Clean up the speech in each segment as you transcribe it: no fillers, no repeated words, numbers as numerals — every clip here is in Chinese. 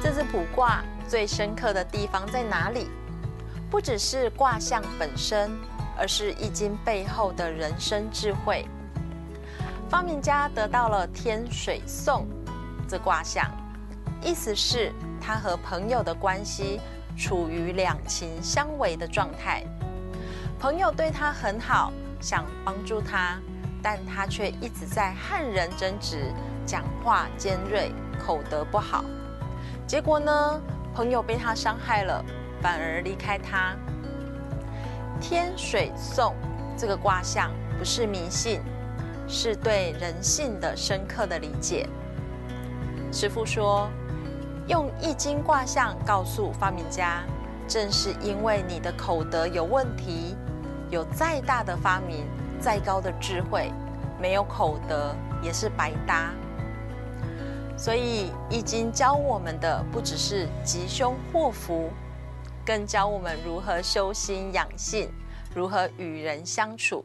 这次卜卦最深刻的地方在哪里？不只是卦象本身，而是易经背后的人生智慧。发明家得到了天水讼这卦象，意思是他和朋友的关系处于两情相违的状态。朋友对他很好，想帮助他，但他却一直在和人争执，讲话尖锐，口德不好。结果呢，朋友被他伤害了，反而离开他。天水讼这个卦象不是迷信，是对人性的深刻的理解。师父说，用易经卦象告诉发明家，正是因为你的口德有问题，有再大的发明，再高的智慧，没有口德也是白搭。所以易经教我们的不只是吉凶祸福，更教我们如何修心养性，如何与人相处。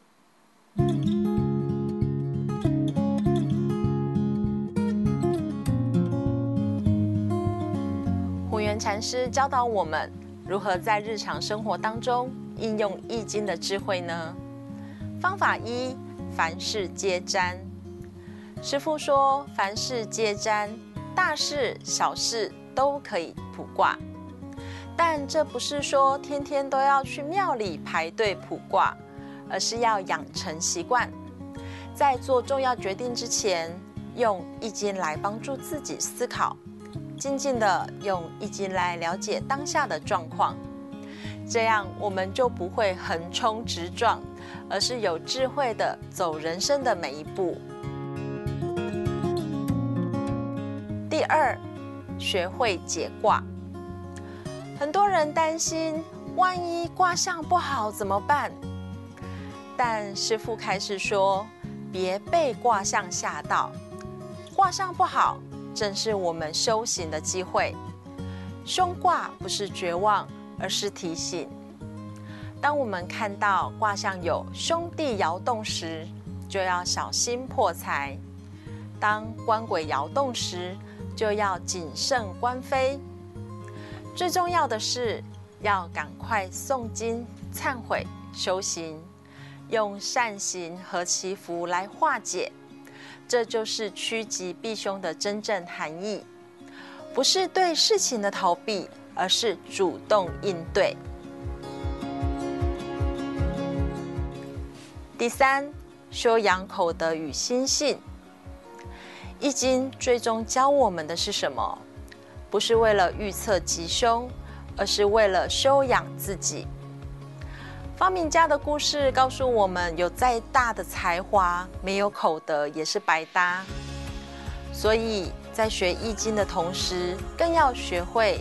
虎元禅师教导我们如何在日常生活当中应用易经的智慧呢？方法一，凡事皆占。师父说，凡事皆占，大事小事都可以卜卦。但这不是说天天都要去庙里排队卜卦，而是要养成习惯，在做重要决定之前，用易经来帮助自己思考，静静的用易经来了解当下的状况，这样我们就不会横冲直撞，而是有智慧的走人生的每一步。第二，学会解卦。很多人担心，万一卦象不好怎么办？但师父开示说，别被卦象吓到，卦象不好，正是我们修行的机会。凶卦不是绝望，而是提醒。当我们看到卦象有兄弟爻动时，就要小心破财；当官鬼爻动时，就要谨慎官非。最重要的是要赶快诵经、忏悔、修行，用善行和祈福来化解，这就是趋吉避凶的真正含义，不是对事情的逃避，而是主动应对。第三，修养口德与心性。易经最终教我们的是什么？不是为了预测吉凶，而是为了修养自己。发明家的故事告诉我们，有再大的才华，没有口德也是白搭。所以在学易经的同时，更要学会